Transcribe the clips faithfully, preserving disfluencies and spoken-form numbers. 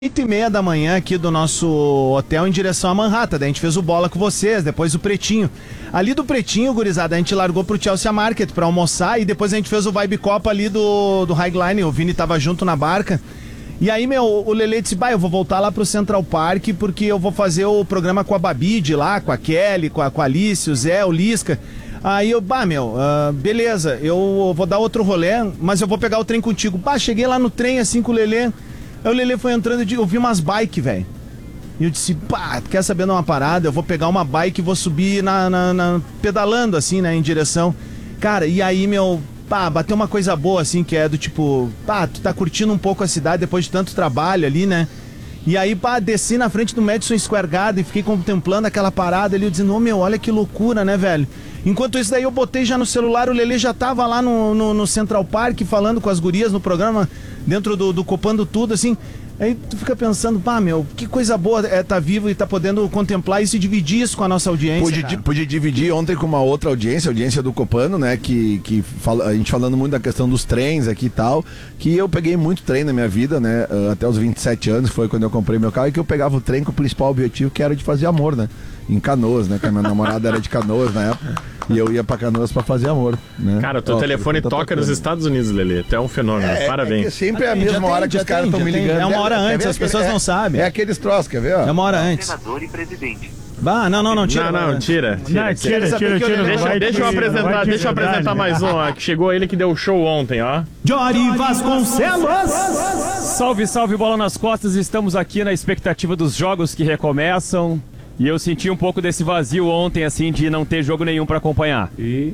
oito e meia da manhã aqui do nosso hotel em direção a Manhattan. Daí a gente fez o bola com vocês, depois o Pretinho. Ali do Pretinho, gurizada, a gente largou pro Chelsea Market pra almoçar e depois a gente fez o Vibe Copa ali do, do Highline. O Vini tava junto na barca. E aí, meu, o Lelê disse, bah, eu vou voltar lá pro Central Park porque eu vou fazer o programa com a Babi de lá, com a Kelly, com a, com a Alice, o Zé, o Lisca. Aí eu, bah, meu, uh, beleza, eu vou dar outro rolê, mas eu vou pegar o trem contigo. Bah, cheguei lá no trem assim com o Lelê. Aí o Lelê foi entrando e eu vi umas bikes, velho. E eu disse, pá, quer saber de uma parada? Eu vou pegar uma bike e vou subir na, na, na- pedalando, assim, né, em direção. Cara, e aí, meu, pá, bateu uma coisa boa, assim, que é do tipo, pá, tu tá curtindo um pouco a cidade depois de tanto trabalho ali, né? E aí, pá, desci na frente do Madison Square Garden e fiquei contemplando aquela parada ali, eu dizendo, ô, meu, olha que loucura, né, velho? Enquanto isso daí eu botei já no celular, o Lelê já tava lá no, no, no Central Park falando com as gurias no programa, dentro do, do Copando Tudo, assim. Aí tu fica pensando, pá, meu, que coisa boa é tá vivo e tá podendo contemplar isso e dividir isso com a nossa audiência. Pude, Cara. pude dividir ontem com uma outra audiência, a audiência do Copano, né? Que, que fala, a gente falando muito da questão dos trens aqui e tal. Que eu peguei muito trem na minha vida, né? uh, Até os vinte e sete anos, foi quando eu comprei meu carro. E que eu pegava o trem com o principal objetivo, que era de fazer amor, né? Em Canoas, né? Que a minha namorada era de Canoas na época. E eu ia pra Canoas pra fazer amor, né? Cara, o teu Ó, telefone tá toca tocando. nos Estados Unidos, Lelê. Tu é um fenômeno. É, Parabéns. É que sempre é a Atende, mesma atende, hora que os caras atende, estão me atende. ligando. É uma hora Quer antes, ver? as pessoas É- não sabem. É aqueles troços, quer ver? Ó? É uma hora antes. Senador e presidente. Bah, não, não, não, tira. Não, não, tira. Não, tira, tira, Quero saber tira, que eu- tira. Deixa, vai deixa eu que- vai apresentar, que deixa eu é verdade, apresentar né? mais um, ó, que chegou ele que deu show ontem, ó. Jory Vasconcelos! Salve, salve, bola nas costas. Estamos aqui na expectativa dos jogos que recomeçam. E eu senti um pouco desse vazio ontem, assim, de não ter jogo nenhum pra acompanhar.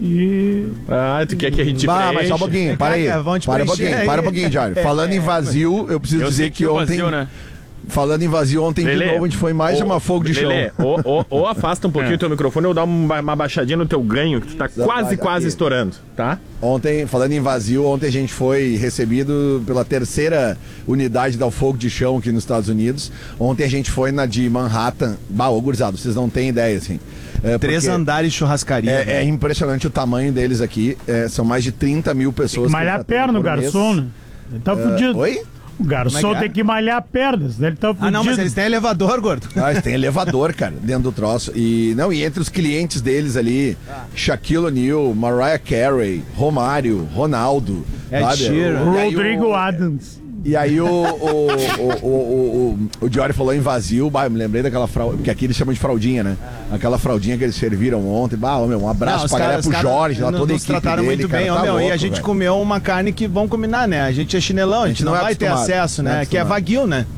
E... Ah, tu quer que a gente Bah, mas preenche? só um pouquinho, para aí. Cara, vão te Para um preencher pouquinho, aí. para um pouquinho, Jário. Falando em vazio, eu preciso Eu dizer senti que o ontem. vazio, né? Falando em vazio, ontem de Lelê, novo a gente foi mais ou- uma fogo de chão. Lelê, ou, ou- ou afasta um pouquinho o teu microfone ou dá uma, uma baixadinha no teu ganho, que tu tá quase, vai, quase aqui. estourando, tá? Ontem, falando em vazio, ontem a gente foi recebido pela terceira unidade da fogo de chão aqui nos Estados Unidos. Ontem a gente foi na de Manhattan. Bah, ô, gurizado, vocês não têm ideia, assim. É, Três porque andares de churrascaria. É, é velho. impressionante o tamanho deles aqui. É, são mais de trinta mil pessoas. malhar a que já perna o por mês. garçom, né? Ele tá fudido. Oi? O garçom Como é que é? tem que malhar pernas, né? Ele tá fudido. Ah, não, mas eles têm elevador, gordo. Ah, eles têm elevador, cara, dentro do troço. E, não, e entre os clientes deles ali, Shaquille O'Neal, Mariah Carey, Romário, Ronaldo, Ed sabe? Sheeran. E aí Rodrigo o- Adams. E aí o, o, o, o, o, o, o Diori falou em vazio, bah, eu me lembrei daquela fraldinha, porque aqui eles chamam de fraldinha, né? Aquela fraldinha que eles serviram ontem, bah, ô, meu, um abraço Não, os pra galera, caras- pro os caras Jorge, lá nos- toda a nos equipe trataram dele, muito cara, bem, ó, tá meu, e louco, a gente velho. comeu uma carne que vão combinar, né? A gente é chinelão, a gente, não, não é vai ter acostumado, acesso, não é né? Que é acostumado. vaguio, né?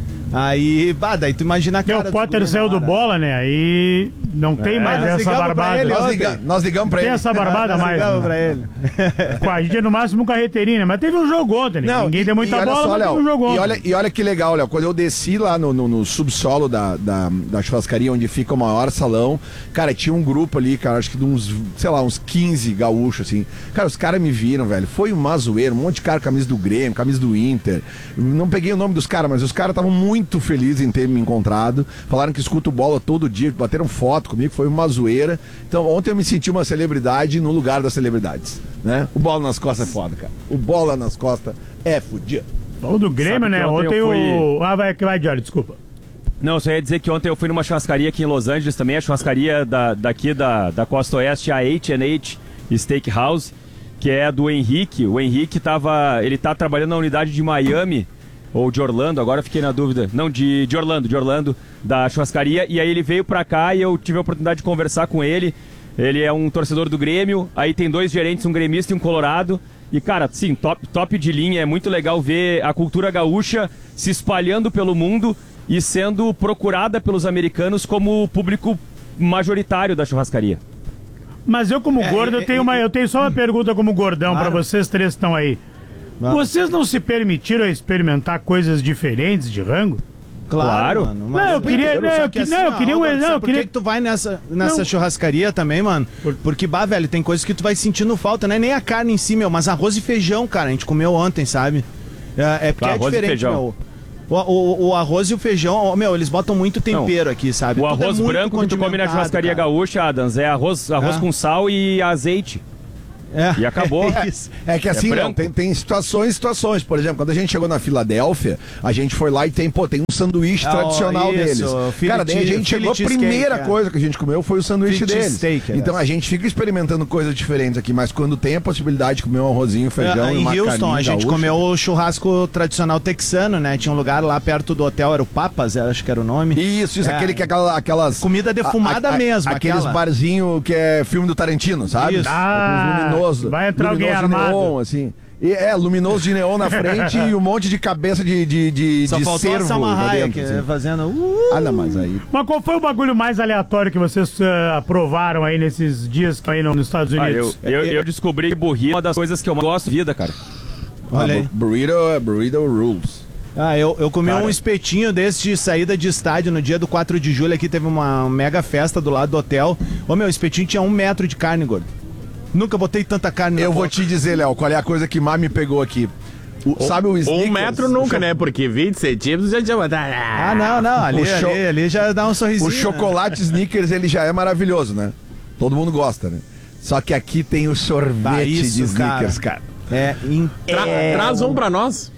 Aí, bah, daí tu imagina a Meu, cara... o Potter saiu do bola, né? Aí não tem mais nós essa ligamos pra barbada. ele, Nós, ontem. liga, nós ligamos pra Tem ele. essa barbada Nós mais. ligamos né? pra ele. Com a gente é no máximo um carreteirinho, né? Mas teve um jogo ontem, né? Ninguém e- deu muita e olha bola, só, mas Léo, teve um jogo e ontem. olha, e olha que legal, Léo, quando eu desci lá no, no- no subsolo da, da, da churrascaria, onde fica o maior salão, cara, tinha um grupo ali, cara, acho que de uns, sei lá, uns quinze gaúchos, assim. Cara, os caras me viram, velho, foi uma zoeira, um monte de cara, camisa do Grêmio, camisa do Inter. Não peguei o nome dos caras, mas os caras estavam muito felizes em ter me encontrado. Falaram que escutam bola todo dia, bateram foto comigo, foi uma zoeira. Então, ontem eu me senti uma celebridade no lugar das celebridades, né? O bola nas costas é foda, cara. O bola nas costas é fudido. Falou do Grêmio, Sabe né? que ontem Ontem eu o. Ah, vai, vai, Jorge, desculpa. Não, eu só ia dizer que ontem eu fui numa churrascaria aqui em Los Angeles também, a churrascaria da, daqui da, da Costa Oeste, a H and H Steakhouse, que é do Henrique. O Henrique tava, ele tá trabalhando na unidade de Miami, ou de Orlando, agora eu fiquei na dúvida. Não, de, de Orlando, de Orlando, da churrascaria. E aí ele veio pra cá e eu tive a oportunidade de conversar com ele. Ele é um torcedor do Grêmio, aí tem dois gerentes, um gremista e um colorado. E, cara, sim, top, top de linha. É muito legal ver a cultura gaúcha se espalhando pelo mundo e sendo procurada pelos americanos como público majoritário da churrascaria. Mas eu, como É, gordo, é, eu tenho, é, uma, é, eu tenho só uma pergunta como gordão Claro. pra vocês três que estão aí. Claro. Vocês não se permitiram experimentar coisas diferentes de rango? Claro. mano. Não, eu queria- Só não, eu que que- não, eu ó, queria um- Aldo, não, sabe eu por queria- que que tu vai nessa, nessa Não. churrascaria também, mano? Por- Porque, bah, velho, tem coisas que tu vai sentindo falta, né? Nem a carne em si, meu, mas arroz e feijão, cara, a gente comeu ontem, sabe? É, é porque Ah, é arroz e diferente, feijão. meu. O, o, o arroz e o feijão, ó, meu, eles botam muito tempero aqui, sabe? O Tudo é arroz muito branco que tu come na condimentado, churrascaria cara. gaúcha, Adams, é arroz, arroz Ah. com sal e azeite. É. E acabou. É isso. É que assim, É não, branco. tem, tem situações e situações. Por exemplo, quando a gente chegou na Filadélfia, a gente foi lá e tem, pô, tem um sanduíche Ah, tradicional isso, deles. Philly Cara, daí a cheese- gente chegou, a Philly primeira cheesecake, é. coisa que a gente comeu foi o sanduíche Philly deles. cheesesteak, é. Então a gente fica experimentando coisas diferentes aqui, mas quando tem a possibilidade de comer um arrozinho, feijão É, e em uma Houston, carninha a gente gaúcha, comeu o churrasco tradicional texano, né? Tinha um lugar lá perto do hotel, era o Papas, acho que era o nome. Isso, isso, É. aquele que é aquela, aquelas... Comida defumada mesmo, Aqueles aquela. barzinho que é filme do Tarantino, sabe? Isso. Ah, É, com os luminosos. vai entrar alguém luminoso de armado. neon, assim. E, é, luminoso de neon na frente e um monte de cabeça de, de, de, Só de faltou a cervo Salma lá Hayek dentro, assim. fazendo... Uh, Ah, não, mas aí... Mas qual foi o bagulho mais aleatório que vocês ah, aprovaram aí nesses dias que estão aí no- nos Estados Ah, eu, Unidos? eu, eu descobri que burrito é uma das coisas que eu mais gosto da vida, cara. Olha ah, aí. Burrito, burrito rules. Ah, eu, eu comi Cara. um espetinho desse de saída de estádio no dia do quatro de julho. Aqui teve uma mega festa do lado do hotel. Ô, meu, o espetinho tinha um metro de carne, gordo. Nunca botei tanta carne na Eu vou boca. te dizer, Léo, qual é a coisa que mais me pegou aqui. O- sabe o Um Snickers? metro nunca, né? Porque vinte centímetros já tinha mandado. Ah, não, não. Ali, O cho- ali, ali já dá um sorrisinho. O chocolate Snickers, ele já é maravilhoso, né? Todo mundo gosta, né? Só que aqui tem o sorvete Ah, isso, de Snickers, cara. É, in... Tra- Traz um pra nós.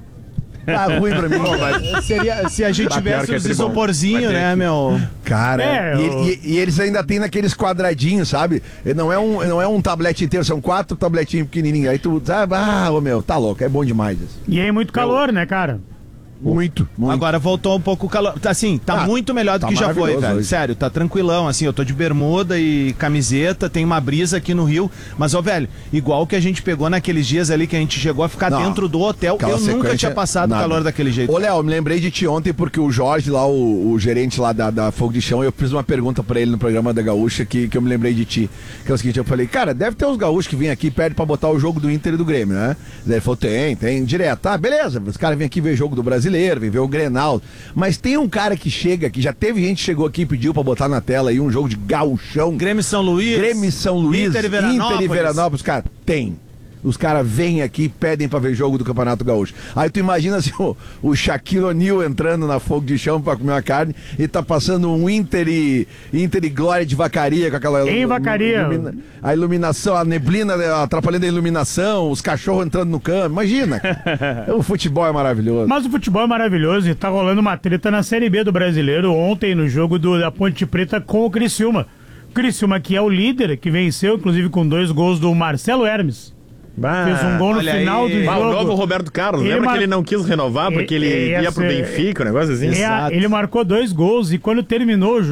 Tá ruim pra mim, mas... Seria, se a gente Tá pior tivesse que é os tribom. isoporzinhos, Vai ter né, que- meu? Cara, É, e, eu- e- e eles ainda tem naqueles quadradinhos, sabe? E Não é um, não é um tablete inteiro, são quatro tabletinhos pequenininhos. Aí tu, sabe? Ah, ô meu, tá louco, é bom demais isso. E aí muito calor, né, cara? Muito, muito. Agora voltou um pouco o calor. Tá, assim, tá Ah, muito melhor do tá que já foi, maravilhoso velho. hoje. Sério, tá tranquilão, assim. Eu tô de bermuda e camiseta, tem uma brisa aqui no Rio. Mas, ó, velho, igual que a gente pegou naqueles dias ali que a gente chegou a ficar Não, dentro do hotel, aquela eu nunca sequência, tinha passado nada. calor daquele jeito. Ô, Léo, eu me lembrei de ti ontem porque o Jorge, lá, o, o gerente lá da, da Fogo de Chão, eu fiz uma pergunta pra ele no programa da Gaúcha que, que eu me lembrei de ti. Que é o seguinte, eu falei, cara, deve ter uns gaúchos que vêm aqui e pedem pra botar o jogo do Inter e do Grêmio, né? Daí ele falou, tem, tem, direto. Tá, beleza, os caras vêm aqui ver jogo do Brasileiro, vêm ver o Grenal. Mas tem um cara que chega, que já teve gente que chegou aqui e pediu pra botar na tela aí um jogo de gauchão. Grêmio São Luís. Grêmio São Luís, Inter e Veranópolis. Inter e Veranópolis, cara, tem. Os caras vêm aqui e pedem pra ver jogo do Campeonato Gaúcho. Aí tu imagina assim, o, o Shaquille O'Neal entrando na Fogo de Chão pra comer uma carne e tá passando um Inter e, Inter e Glória de Vacaria com aquela... Em Vacaria. ilumina- a iluminação, a neblina atrapalhando a iluminação, os cachorros entrando no campo. Imagina. O futebol é maravilhoso. Mas o futebol é maravilhoso e tá rolando uma treta na Série B do Brasileiro ontem no jogo do, da Ponte Preta com o Criciúma. O Criciúma que é o líder, que venceu inclusive com dois gols do Marcelo Hermes. Bah. Fez um gol no olha final aí. do Ah, jogo. o novo Roberto Carlos. Ele Lembra mar- que ele não quis renovar porque ele E- ia pro essa- Benfica, um negócio assim? É, Exato. ele marcou dois gols e quando terminou o jogo